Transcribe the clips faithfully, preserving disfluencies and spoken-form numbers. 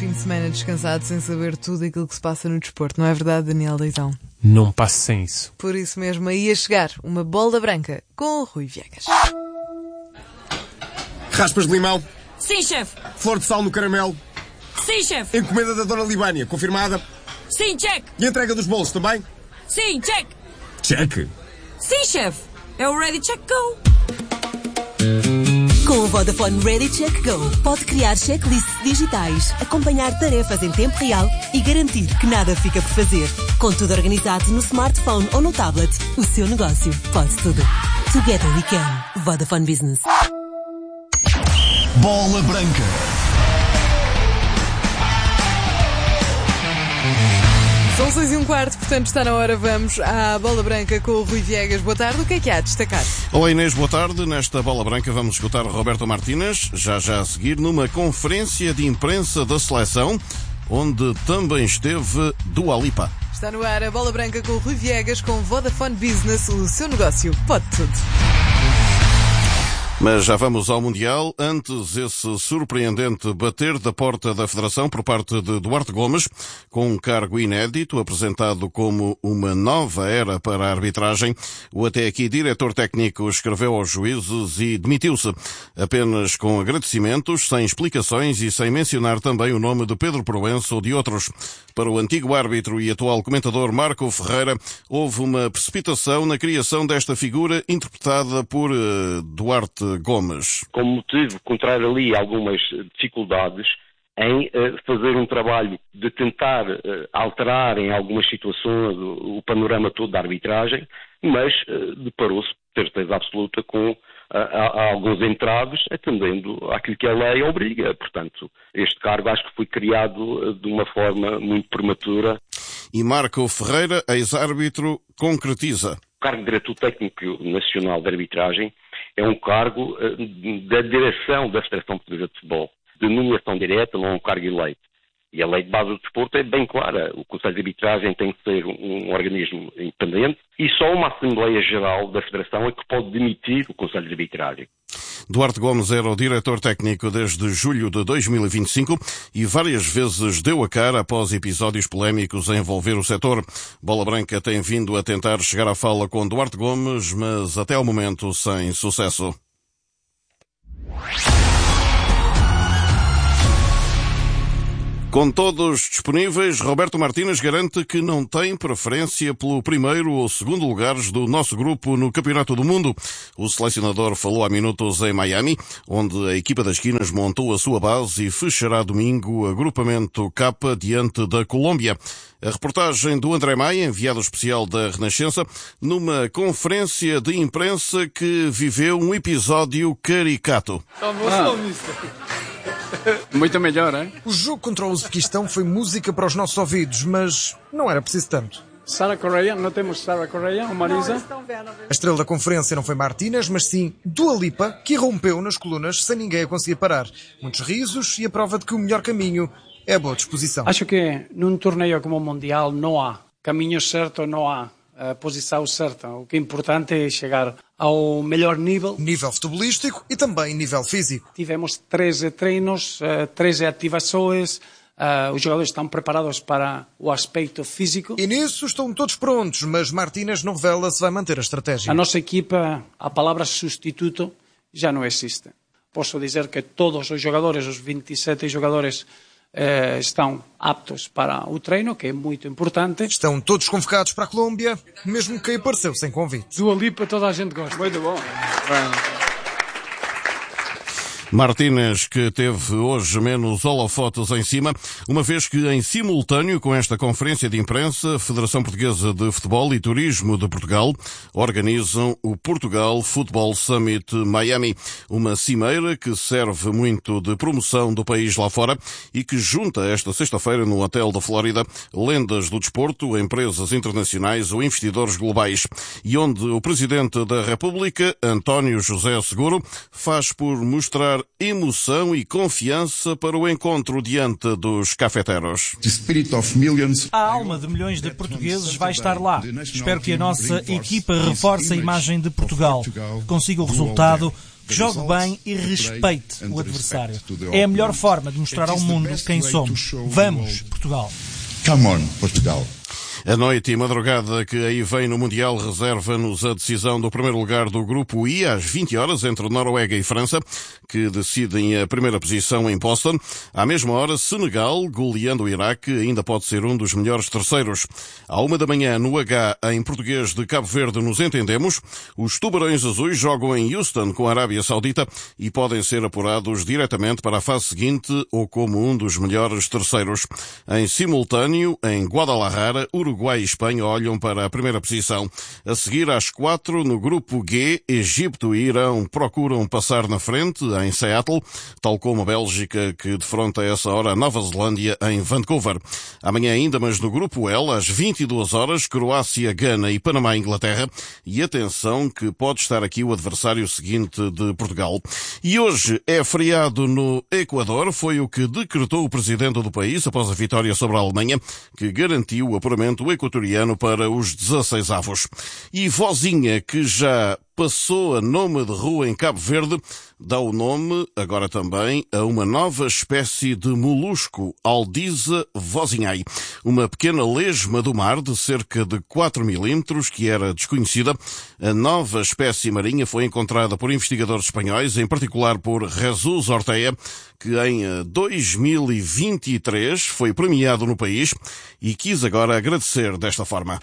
fim de semana descansado sem saber tudo aquilo que se passa no desporto, não é verdade, Daniel Leitão? Não passe sem isso. Por isso mesmo, aí a chegar uma bola branca com o Rui Viegas. Raspas de limão. Sim, chefe. Flor de sal no caramelo. Sim, chefe. Encomenda da Dona Libânia, confirmada. Sim, check. E a entrega dos bolos também? Sim, check. Check. Sim, chefe. É o Ready Check Go. Com o Vodafone Ready Check Go, pode criar checklists digitais, acompanhar tarefas em tempo real e garantir que nada fica por fazer. Com tudo organizado no smartphone ou no tablet, o seu negócio pode tudo. Together we can. Vodafone Business. Bola Branca. São seis e um quarto, portanto está na hora, vamos à Bola Branca com o Rui Viegas. Boa tarde, o que é que há a destacar? Olá Inês, boa tarde. Nesta Bola Branca vamos escutar Roberto Martínez, já já a seguir, numa conferência de imprensa da seleção, onde também esteve Dua Lipa. Está no ar a Bola Branca com o Rui Viegas, com Vodafone Business, o seu negócio pode tudo. Mas já vamos ao Mundial. Antes, esse surpreendente bater da porta da Federação por parte de Duarte Gomes, com um cargo inédito, apresentado como uma nova era para a arbitragem. O até aqui diretor técnico escreveu aos juízes e demitiu-se, apenas com agradecimentos, sem explicações e sem mencionar também o nome de Pedro Proença ou de outros. Para o antigo árbitro e atual comentador Marco Ferreira, houve uma precipitação na criação desta figura interpretada por uh, Duarte Gomes. Como motivo, contrário ali algumas dificuldades em uh, fazer um trabalho de tentar uh, alterar em algumas situações o, o panorama todo da arbitragem, mas uh, deparou-se, certeza absoluta, com uh, a, a alguns entraves, atendendo àquilo que a lei obriga. Portanto, este cargo acho que foi criado uh, de uma forma muito prematura. E Marco Ferreira, ex-árbitro, concretiza. O cargo de diretor técnico nacional de arbitragem é um cargo uh, da direção da Federação Portuguesa de Futebol. De nomeação direta, não é um cargo eleito. E a lei de base do desporto é bem clara. O Conselho de Arbitragem tem que ser um, um organismo independente e só uma Assembleia Geral da Federação é que pode demitir o Conselho de Arbitragem. Duarte Gomes era o diretor técnico desde julho de dois mil e vinte e cinco e várias vezes deu a cara após episódios polémicos a envolver o setor. Bola Branca tem vindo a tentar chegar à fala com Duarte Gomes, mas até ao momento sem sucesso. Com todos disponíveis, Roberto Martínez garante que não tem preferência pelo primeiro ou segundo lugares do nosso grupo no Campeonato do Mundo. O selecionador falou há minutos em Miami, onde a equipa das esquinas montou a sua base e fechará domingo o agrupamento K diante da Colômbia. A reportagem do André Maia, enviado especial da Renascença, numa conferência de imprensa que viveu um episódio caricato. Ah. Muito melhor, hein? O jogo contra o Uzbequistão foi música para os nossos ouvidos, mas não era preciso tanto. Sara Correia, não temos Sara Correia ou Marisa? A estrela da conferência não foi Martínez, mas sim Dua Lipa, que irrompeu nas colunas sem ninguém a conseguir parar. Muitos risos e a prova de que o melhor caminho é a boa disposição. Acho que num torneio como o Mundial não há caminho certo, não há a posição certa. O que é importante é chegar ao melhor nível. Nível futebolístico e também nível físico. Tivemos treze treinos, treze ativações. Uh, os jogadores estão preparados para o aspecto físico. E nisso estão todos prontos, mas Martínez não revela se vai manter a estratégia. A nossa equipa, a palavra substituto já não existe. Posso dizer que todos os jogadores, os vinte e sete jogadores, eh, estão aptos para o treino, que é muito importante. Estão todos convocados para a Colômbia, mesmo quem apareceu sem convite. Dua Lipa toda a gente gosta. Muito bom. Bem. Martínez, que teve hoje menos holofotes em cima, uma vez que em simultâneo com esta conferência de imprensa, a Federação Portuguesa de Futebol e Turismo de Portugal organizam o Portugal Football Summit Miami, uma cimeira que serve muito de promoção do país lá fora e que junta esta sexta-feira no Hotel da Flórida lendas do desporto, empresas internacionais ou investidores globais, e onde o Presidente da República, António José Seguro, faz por mostrar emoção e confiança para o encontro diante dos cafeteros. A alma de milhões de portugueses vai estar lá. Espero que a nossa equipa reforce a imagem de Portugal, consiga o resultado que jogue bem e respeite o adversário. É a melhor forma de mostrar ao mundo quem somos. Vamos, Portugal! Come on, Portugal! A noite e madrugada que aí vem no Mundial reserva-nos a decisão do primeiro lugar do Grupo I, às vinte horas, entre Noruega e França, que decidem a primeira posição em Boston. À mesma hora, Senegal, goleando o Iraque, ainda pode ser um dos melhores terceiros. À uma da manhã, no H, em português de Cabo Verde, nos entendemos, os Tubarões Azuis jogam em Houston com a Arábia Saudita e podem ser apurados diretamente para a fase seguinte ou como um dos melhores terceiros. Em simultâneo, em Guadalajara, Uruguai e Espanha olham para a primeira posição. A seguir, às quatro, no grupo G, Egito e Irão procuram passar na frente, em Seattle, tal como a Bélgica, que defronta a essa hora a Nova Zelândia, em Vancouver. Amanhã ainda, mas no grupo L, às vinte e duas horas, Croácia, Gana e Panamá, Inglaterra. E atenção que pode estar aqui o adversário seguinte de Portugal. E hoje é feriado no Equador, foi o que decretou o presidente do país após a vitória sobre a Alemanha, que garantiu o apuramento equatoriano para os dezasseis avos. E Vozinha, que já passou a nome de rua em Cabo Verde, dá o nome, agora também, a uma nova espécie de molusco, Aldisa vozinhai, uma pequena lesma do mar de cerca de quatro milímetros, que era desconhecida. A nova espécie marinha foi encontrada por investigadores espanhóis, em particular por Jesus Ortega, que em dois mil e vinte e três foi premiado no país e quis agora agradecer desta forma.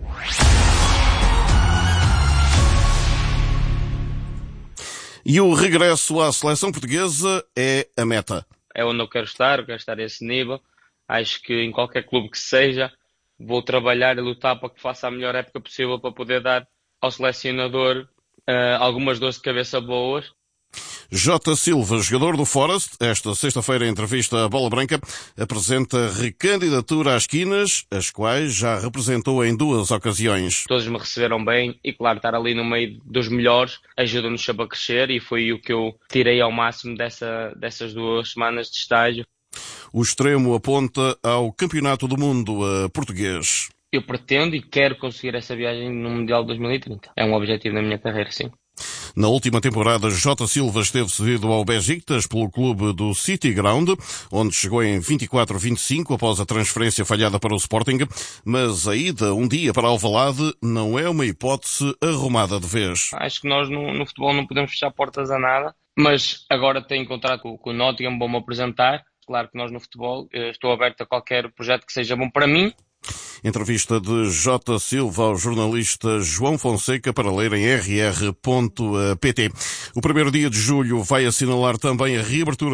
E o regresso à seleção portuguesa é a meta. É onde eu quero estar, eu quero estar a esse nível. Acho que em qualquer clube que seja, vou trabalhar e lutar para que faça a melhor época possível para poder dar ao selecionador uh, algumas dores de cabeça boas. J. Silva, jogador do Forest, esta sexta-feira em entrevista à Bola Branca, apresenta recandidatura às quinas, as quais já representou em duas ocasiões. Todos me receberam bem e, claro, estar ali no meio dos melhores ajuda-nos sempre a crescer e foi o que eu tirei ao máximo dessa, dessas duas semanas de estágio. O extremo aponta ao Campeonato do Mundo uh, português. Eu pretendo e quero conseguir essa viagem no Mundial de dois mil e trinta. É um objetivo da minha carreira, sim. Na última temporada, J. Silva esteve cedido ao Besiktas pelo clube do City Ground, onde chegou em vinte e quatro a vinte e cinco após a transferência falhada para o Sporting, mas a ida um dia para Alvalade não é uma hipótese arrumada de vez. Acho que nós no, no futebol não podemos fechar portas a nada, mas agora tenho contrato com, com o Nottingham, vou-me apresentar. Claro que nós no futebol estou aberto a qualquer projeto que seja bom para mim. Entrevista de J. Silva ao jornalista João Fonseca para ler em r r ponto p t. O primeiro dia de julho vai assinalar também a reabertura